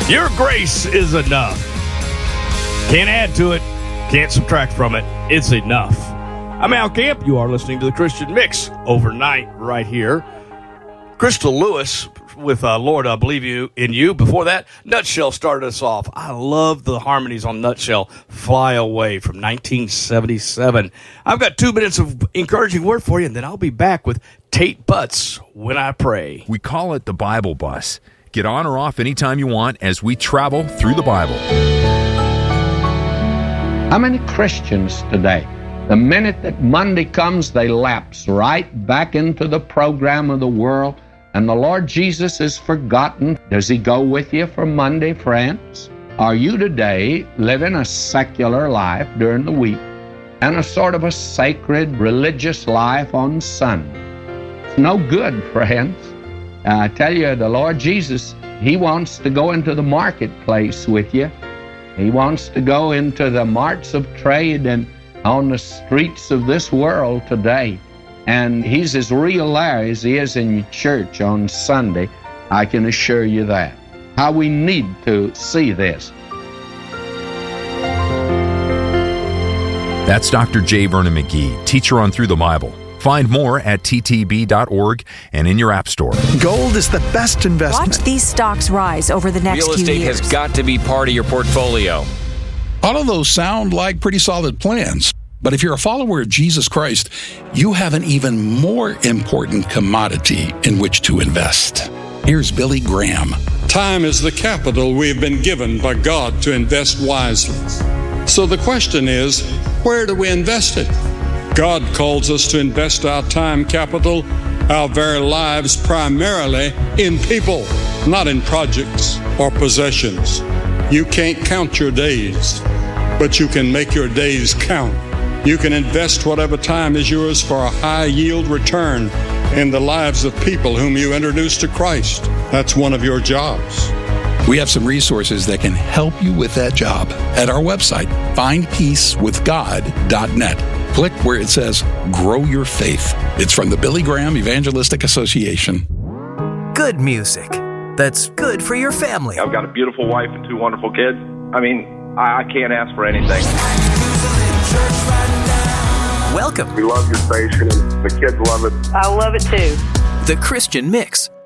Your grace is enough. Can't add to it, can't subtract from it. It's enough. I'm Al Camp. You are listening to the Christian Mix overnight right here. Crystal Lewis with Lord, I Believe You in You. Before that, Nutshell started us off. I love the harmonies on Nutshell. Fly Away from 1977. I've got 2 minutes of encouraging word for you, and then I'll be back with Tate Butts, When I Pray. We call it the Bible Bus. Get on or off anytime you want as we travel through the Bible. How many Christians today, the minute that Monday comes, they lapse right back into the program of the world, and the Lord Jesus is forgotten? Does He go with you for Monday, friends? Are you today living a secular life during the week and a sort of a sacred religious life on Sunday? It's no good, friends. I tell you, the Lord Jesus, He wants to go into the marketplace with you. He wants to go into the marts of trade and on the streets of this world today. And He's as real there as He is in your church on Sunday. I can assure you that. How we need to see this. That's Dr. J. Vernon McGee, teacher on Through the Bible. Find more at ttb.org and in your app store. Gold is the best investment. Watch these stocks rise over the next few years. Real estate has got to be part of your portfolio. All of those sound like pretty solid plans. But if you're a follower of Jesus Christ, you have an even more important commodity in which to invest. Here's Billy Graham. Time is the capital we've been given by God to invest wisely. So the question is, where do we invest it? God calls us to invest our time capital, our very lives, primarily in people, not in projects or possessions. You can't count your days, but you can make your days count. You can invest whatever time is yours for a high yield return in the lives of people whom you introduce to Christ. That's one of your jobs. We have some resources that can help you with that job at our website, findpeacewithgod.net. Click where it says Grow Your Faith. It's from the Billy Graham Evangelistic Association. Good music that's good for your family. I've got a beautiful wife and 2 wonderful kids. I mean, I can't ask for anything. Welcome. We love your station, and the kids love it. I love it too. The Christian Mix